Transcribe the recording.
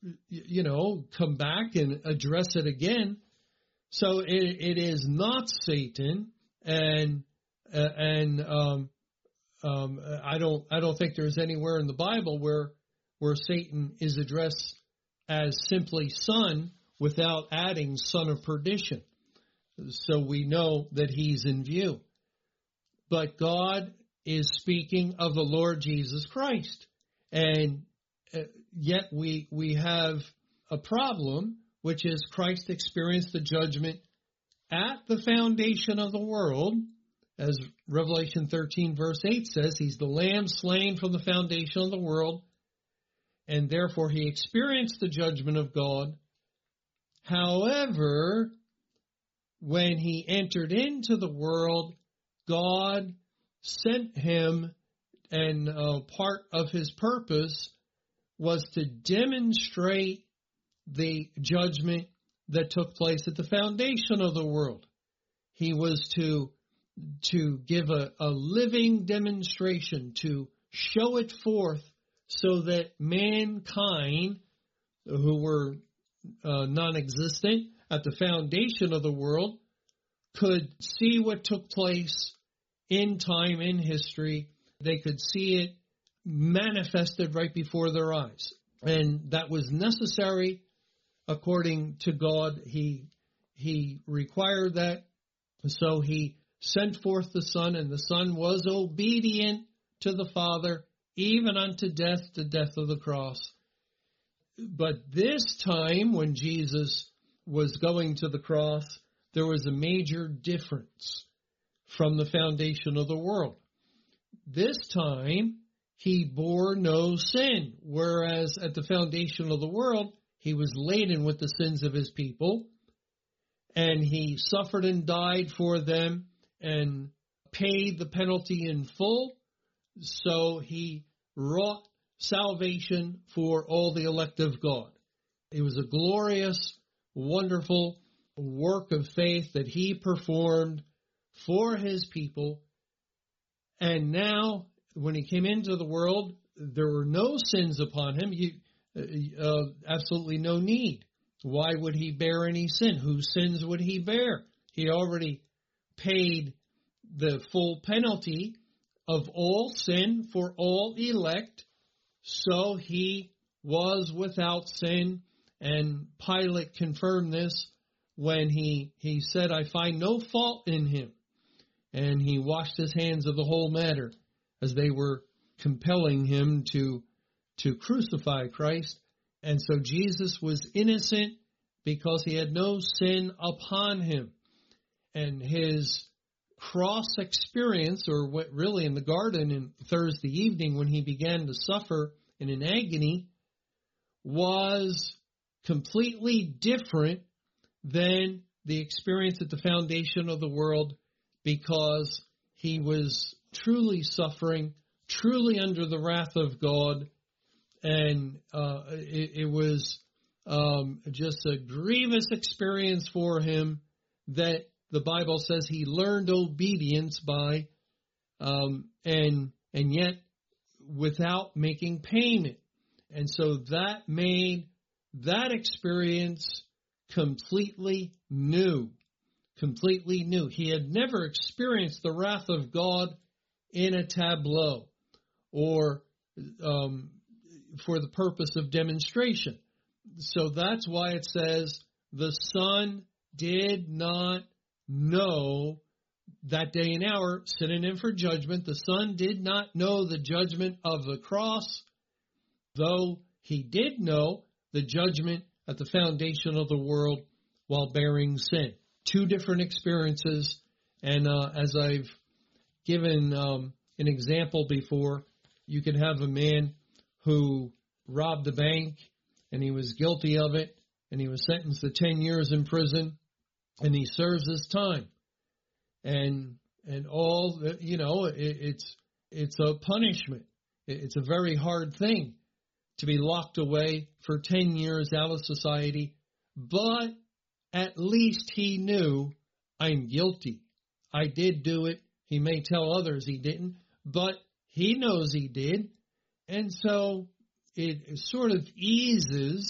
come back and address it again. So it is not Satan, and I don't think there's anywhere in the Bible where Satan is addressed as simply son without adding son of perdition. So we know that he's in view. But God is speaking of the Lord Jesus Christ. And yet we have a problem, which is Christ experienced the judgment at the foundation of the world. As Revelation 13 verse 8 says, he's the lamb slain from the foundation of the world, and therefore he experienced the judgment of God. However, when he entered into the world, God sent him, and part of his purpose was to demonstrate the judgment that took place at the foundation of the world. He was to give a living demonstration, to show it forth so that mankind, who were non-existent at the foundation of the world, could see what took place in time, in history. They could see it manifested right before their eyes. And that was necessary according to God. He required that. So he sent forth the Son, and the Son was obedient to the Father, even unto death, the death of the cross. But this time, when Jesus was going to the cross, there was a major difference from the foundation of the world. This time, he bore no sin, whereas at the foundation of the world, he was laden with the sins of his people, and he suffered and died for them and paid the penalty in full. So he wrought salvation for all the elect of God. It was a glorious, wonderful work of faith that he performed for his people. And now, when he came into the world, there were no sins upon him. Absolutely no need. Why would he bear any sin? Whose sins would he bear? He already paid the full penalty of all sin for all elect, so he was without sin. And Pilate confirmed this when he said, I find no fault in him. And he washed his hands of the whole matter as they were compelling him to crucify Christ. And so Jesus was innocent because he had no sin upon him. And his cross experience, or what really in the garden in Thursday evening when he began to suffer in an agony, was completely different than the experience at the foundation of the world, because he was truly suffering, truly under the wrath of God, and it was just a grievous experience for him that the Bible says he learned obedience by, and yet without making payment. And so that made that experience completely new. Completely new. He had never experienced the wrath of God in a tableau or for the purpose of demonstration. So that's why it says the Son did not know that day and hour, synonym for judgment. The Son did not know the judgment of the cross, though he did know the judgment at the foundation of the world while bearing sin. Two different experiences, and as I've given an example before, you could have a man who robbed a bank, and he was guilty of it, and he was sentenced to 10 years in prison, and he serves his time. And all, it's a punishment. It's a very hard thing to be locked away for 10 years out of society, but at least he knew, I'm guilty. I did do it. He may tell others he didn't, but he knows he did. And so it sort of eases